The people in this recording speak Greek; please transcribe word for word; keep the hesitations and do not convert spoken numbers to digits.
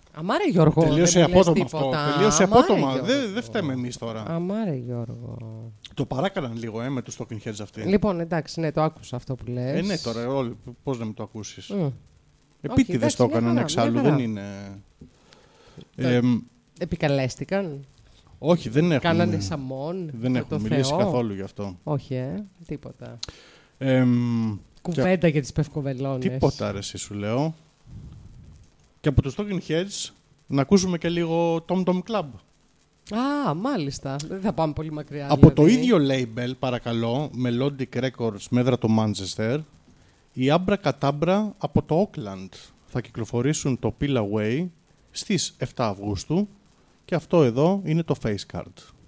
Αμάρε Γιώργο, τελείωσε δεν απότομα αυτό. Τελείωσε απότομα. Δεν δε φταίμε εμείς τώρα. Αμάρε Γιώργο. Το παράκαναν λίγο ε, με τους Talking Heads αυτοί. Λοιπόν, εντάξει, ναι, το άκουσα αυτό που λες. Ε, ναι, τώρα, όλοι, πώς να μην το ακούσεις. Mm. Επίτηδες το έκαναν εξάλλου, δεν είναι... Ε, Επικαλέστηκαν. Όχι, δεν έχουν. Κάνανε σαμών. Δεν έχουν μιλήσει Θεό. καθόλου γι' αυτό. Όχι, ε, τίποτα. Ε, Κουβέντα και... για τις πευκοβελώνες. Τίποτα, ρε, εσύ σου λέω. Και από τους Talking Heads να ακούσουμε και λίγο Tom Tom Club. Α, μάλιστα. Δεν θα πάμε πολύ μακριά. Από δηλαδή. το ίδιο label, παρακαλώ, Melodic Records, μέδρα το Manchester, η Abra Cadabra από το Auckland θα κυκλοφορήσουν το Peel Away στις εφτά Αυγούστου και αυτό εδώ είναι το Face Card.